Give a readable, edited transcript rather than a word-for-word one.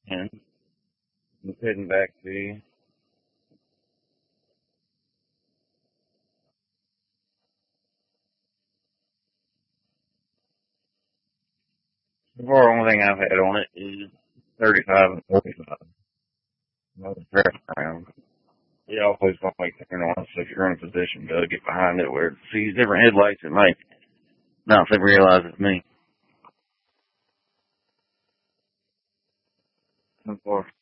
And I'm heading back to you. The far only thing I've had on it is 35 and 45. Another traffic round. You always want to make turn on so if you're in a position to get behind it where it sees different headlights, it might not realize it's me. Of course.